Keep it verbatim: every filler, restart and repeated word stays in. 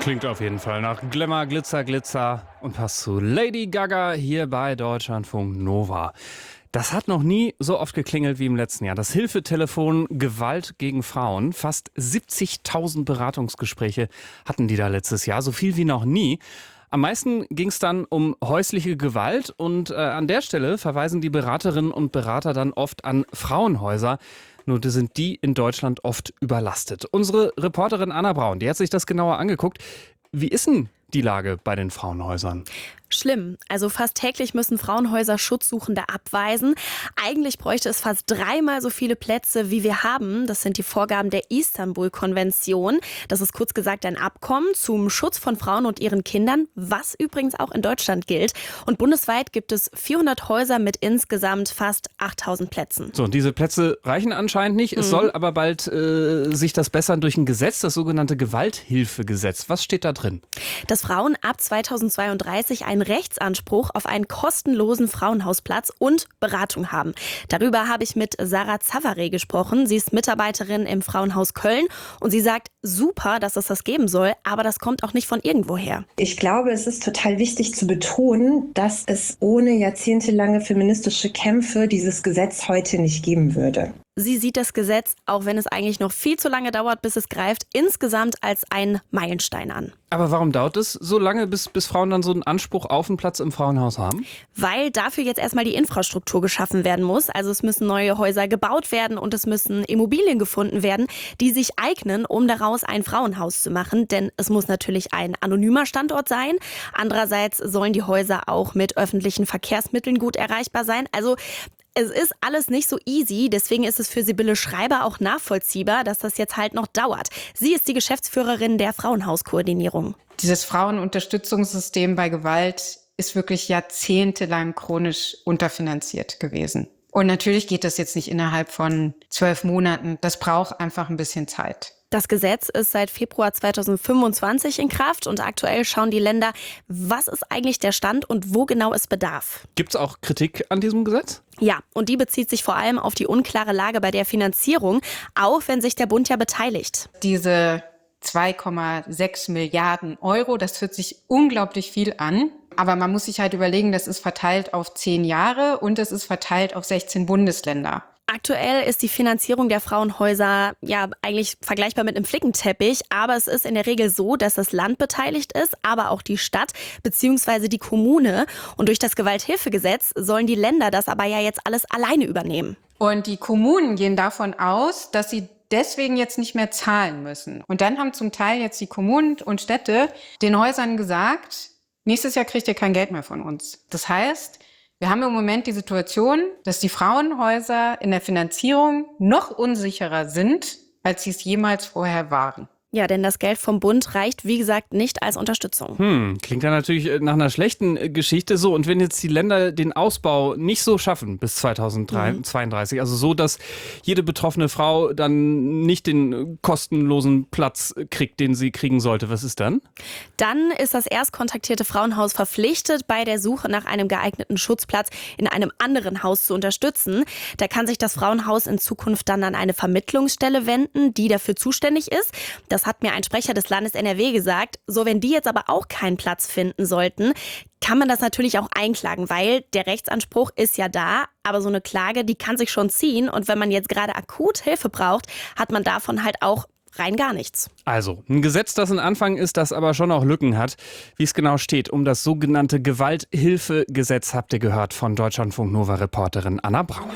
Klingt auf jeden Fall nach Glamour, Glitzer, Glitzer und passt zu Lady Gaga hier bei Deutschlandfunk Nova. Das hat noch nie so oft geklingelt wie im letzten Jahr. Das Hilfetelefon Gewalt gegen Frauen. Fast siebzigtausend Beratungsgespräche hatten die da letztes Jahr, so viel wie noch nie. Am meisten ging es dann um häusliche Gewalt und äh, an der Stelle verweisen die Beraterinnen und Berater dann oft an Frauenhäuser. Nur sind die in Deutschland oft überlastet. Unsere Reporterin Anna Braun, die hat sich das genauer angeguckt. Wie ist denn die Lage bei den Frauenhäusern? Schlimm. Also fast täglich müssen Frauenhäuser Schutzsuchende abweisen. Eigentlich bräuchte es fast dreimal so viele Plätze, wie wir haben. Das sind die Vorgaben der Istanbul-Konvention. Das ist kurz gesagt ein Abkommen zum Schutz von Frauen und ihren Kindern, was übrigens auch in Deutschland gilt. Und bundesweit gibt es vierhundert Häuser mit insgesamt fast achttausend Plätzen. So, und diese Plätze reichen anscheinend nicht. Es mhm. soll aber bald äh, sich das bessern durch ein Gesetz, das sogenannte Gewalthilfegesetz. Was steht da drin? Dass Frauen ab zweitausendzweiunddreißig einen Rechtsanspruch auf einen kostenlosen Frauenhausplatz und Beratung haben. Darüber habe ich mit Sarah Zavare gesprochen. Sie ist Mitarbeiterin im Frauenhaus Köln und sie sagt, super, dass es das geben soll, aber das kommt auch nicht von irgendwoher. Ich glaube, es ist total wichtig zu betonen, dass es ohne jahrzehntelange feministische Kämpfe dieses Gesetz heute nicht geben würde. Sie sieht das Gesetz, auch wenn es eigentlich noch viel zu lange dauert, bis es greift, insgesamt als einen Meilenstein an. Aber warum dauert es so lange, bis, bis Frauen dann so einen Anspruch auf einen Platz im Frauenhaus haben? Weil dafür jetzt erstmal die Infrastruktur geschaffen werden muss. Also es müssen neue Häuser gebaut werden und es müssen Immobilien gefunden werden, die sich eignen, um daraus ein Frauenhaus zu machen. Denn es muss natürlich ein anonymer Standort sein. Andererseits sollen die Häuser auch mit öffentlichen Verkehrsmitteln gut erreichbar sein. Also es ist alles nicht so easy, deswegen ist es für Sibylle Schreiber auch nachvollziehbar, dass das jetzt halt noch dauert. Sie ist die Geschäftsführerin der Frauenhauskoordinierung. Dieses Frauenunterstützungssystem bei Gewalt ist wirklich jahrzehntelang chronisch unterfinanziert gewesen. Und natürlich geht das jetzt nicht innerhalb von zwölf Monaten. Das braucht einfach ein bisschen Zeit. Das Gesetz ist seit Februar zweitausendfünfundzwanzig in Kraft und aktuell schauen die Länder, was ist eigentlich der Stand und wo genau es bedarf. Gibt es auch Kritik an diesem Gesetz? Ja, und die bezieht sich vor allem auf die unklare Lage bei der Finanzierung, auch wenn sich der Bund ja beteiligt. Diese zwei Komma sechs Milliarden Euro, das hört sich unglaublich viel an. Aber man muss sich halt überlegen, das ist verteilt auf zehn Jahre und es ist verteilt auf sechzehn Bundesländer. Aktuell ist die Finanzierung der Frauenhäuser ja eigentlich vergleichbar mit einem Flickenteppich, aber es ist in der Regel so, dass das Land beteiligt ist, aber auch die Stadt bzw. die Kommune. Und durch das Gewalthilfegesetz sollen die Länder das aber ja jetzt alles alleine übernehmen. Und die Kommunen gehen davon aus, dass sie deswegen jetzt nicht mehr zahlen müssen. Und dann haben zum Teil jetzt die Kommunen und Städte den Häusern gesagt, nächstes Jahr kriegt ihr kein Geld mehr von uns. Das heißt, wir haben im Moment die Situation, dass die Frauenhäuser in der Finanzierung noch unsicherer sind, als sie es jemals vorher waren. Ja, denn das Geld vom Bund reicht, wie gesagt, nicht als Unterstützung. Hm, klingt ja natürlich nach einer schlechten Geschichte. So, und wenn jetzt die Länder den Ausbau nicht so schaffen bis zweitausendzweiunddreißig, mhm. also so, dass jede betroffene Frau dann nicht den kostenlosen Platz kriegt, den sie kriegen sollte, was ist dann? Dann ist das erst kontaktierte Frauenhaus verpflichtet, bei der Suche nach einem geeigneten Schutzplatz in einem anderen Haus zu unterstützen. Da kann sich das Frauenhaus in Zukunft dann an eine Vermittlungsstelle wenden, die dafür zuständig ist. Das hat mir ein Sprecher des Landes N R W gesagt. So, wenn die jetzt aber auch keinen Platz finden sollten, kann man das natürlich auch einklagen, weil der Rechtsanspruch ist ja da, aber so eine Klage, die kann sich schon ziehen. Und wenn man jetzt gerade akut Hilfe braucht, hat man davon halt auch rein gar nichts. Also, ein Gesetz, das ein Anfang ist, das aber schon auch Lücken hat. Wie es genau steht, um das sogenannte Gewalthilfegesetz habt ihr gehört von Deutschlandfunk Nova Reporterin Anna Braun.